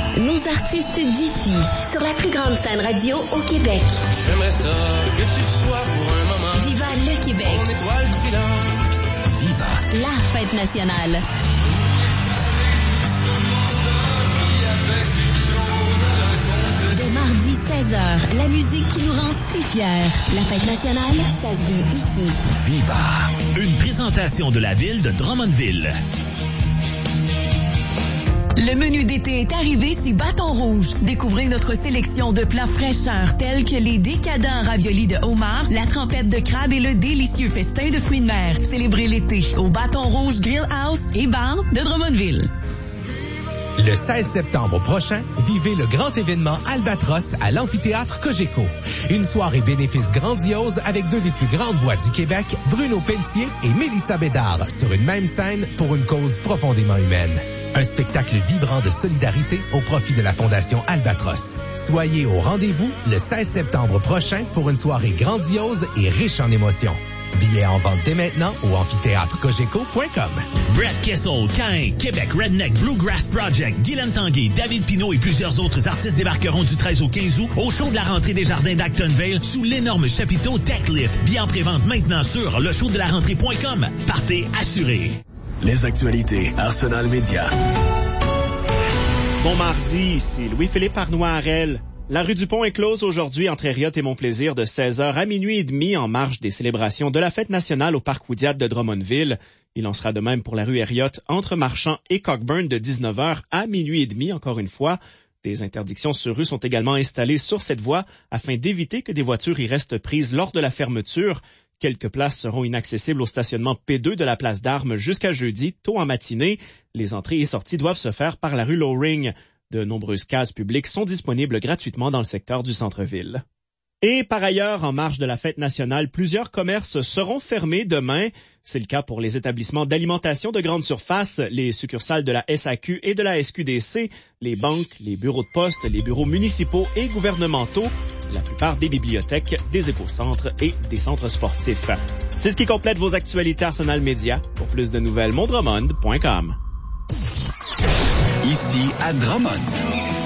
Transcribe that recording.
nos artistes d'ici, sur la plus grande scène radio au Québec. J'aimerais ça que tu sois pour un moment. Viva le Québec. Mon étoile filante. Viva la fête nationale. Dès mardi 16h, la musique qui nous rend si fiers. La fête nationale, ça se vit ici. Viva. Une présentation de la ville de Drummondville. Le menu d'été est arrivé chez Bâton Rouge. Découvrez notre sélection de plats fraîcheurs tels que les décadents raviolis de homard, la trempette de crabe et le délicieux festin de fruits de mer. Célébrez l'été au Bâton Rouge Grill House et Bar de Drummondville. Le 16 septembre prochain, vivez le grand événement Albatros à l'amphithéâtre Cogeco. Une soirée bénéfice grandiose avec deux des plus grandes voix du Québec, Bruno Pelletier et Mélissa Bédard, sur une même scène pour une cause profondément humaine. Un spectacle vibrant de solidarité au profit de la Fondation Albatros. Soyez au rendez-vous le 16 septembre prochain pour une soirée grandiose et riche en émotions. Billets en vente dès maintenant au amphithéâtrecogeco.com. Brett Kessel, Cain, Québec Redneck Bluegrass Project, Guylaine Tanguay, David Pinault et plusieurs autres artistes débarqueront du 13 au 15 août au show de la rentrée des Jardins d'Actonville sous l'énorme chapiteau Techlift. Bien en prévente maintenant sur leshowdelarentrée.com. Partez assuré. Les actualités Arsenal Média. Bon mardi, ici Louis-Philippe Arnois-Harel. La rue du Pont est close aujourd'hui entre Heriote et Montplaisir de 16h à minuit et demi en marge des célébrations de la fête nationale au parc Oudiat de Drummondville. Il en sera de même pour la rue Heriote entre Marchand et Cockburn de 19h à minuit et demi encore une fois. Des interdictions sur rue sont également installées sur cette voie afin d'éviter que des voitures y restent prises lors de la fermeture. Quelques places seront inaccessibles au stationnement P2 de la place d'Armes jusqu'à jeudi, tôt en matinée. Les entrées et sorties doivent se faire par la rue Loring. De nombreuses cases publiques sont disponibles gratuitement dans le secteur du centre-ville. Et par ailleurs, en marge de la fête nationale, plusieurs commerces seront fermés demain. C'est le cas pour les établissements d'alimentation de grande surface, les succursales de la SAQ et de la SQDC, les banques, les bureaux de poste, les bureaux municipaux et gouvernementaux, la plupart des bibliothèques, des écocentres et des centres sportifs. C'est ce qui complète vos actualités Arsenal Média. Pour plus de nouvelles, mondromond.com. Ici à Drummond.